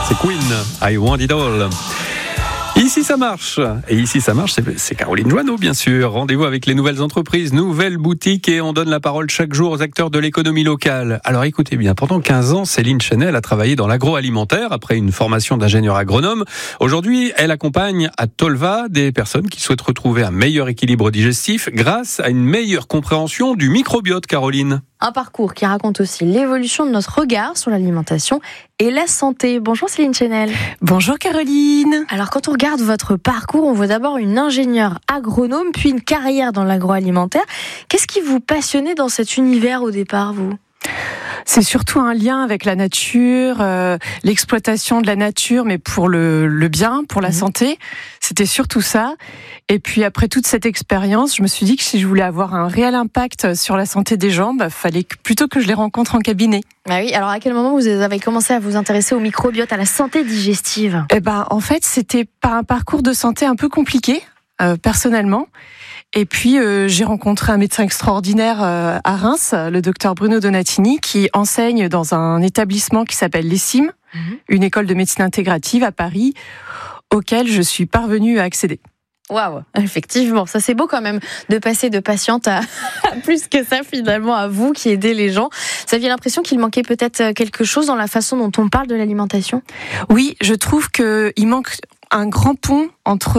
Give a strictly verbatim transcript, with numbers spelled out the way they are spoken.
C'est Queen, I Want It All. Ici ça marche, et ici ça marche, c'est, c'est Caroline Joanneau bien sûr. Rendez-vous avec les nouvelles entreprises, nouvelles boutiques, et on donne la parole chaque jour aux acteurs de l'économie locale. Alors écoutez bien, pendant quinze ans, Céline Chenel a travaillé dans l'agroalimentaire après une formation d'ingénieur agronome. Aujourd'hui, elle accompagne à Tolva des personnes qui souhaitent retrouver un meilleur équilibre digestif grâce à une meilleure compréhension du microbiote, Caroline. Un parcours qui raconte aussi l'évolution de notre regard sur l'alimentation et la santé. Bonjour Céline Chenel. Bonjour Caroline. Alors quand on regarde votre parcours, on voit d'abord une ingénieure agronome, puis une carrière dans l'agroalimentaire. Qu'est-ce qui vous passionnait dans cet univers au départ, vous ? C'est surtout un lien avec la nature, euh, l'exploitation de la nature, mais pour le, le bien, pour la mmh. santé. C'était surtout ça. Et puis après toute cette expérience, je me suis dit que si je voulais avoir un réel impact sur la santé des gens, bah, fallait que, plutôt que je les rencontre en cabinet. Ah oui, alors à quel moment vous avez commencé à vous intéresser au microbiote, à la santé digestive ? Eh ben, en fait, c'était par un parcours de santé un peu compliqué, euh, personnellement. Et puis, euh, j'ai rencontré un médecin extraordinaire euh, à Reims, le docteur Bruno Donatini, qui enseigne dans un établissement qui s'appelle l'E S I M, mmh. une école de médecine intégrative à Paris, auquel je suis parvenue à accéder. Waouh, effectivement, ça c'est beau quand même de passer de patiente à, à plus que ça finalement, à vous qui aidez les gens. Vous aviez l'impression qu'il manquait peut-être quelque chose dans la façon dont on parle de l'alimentation ? Oui, je trouve qu'il manque un grand pont entre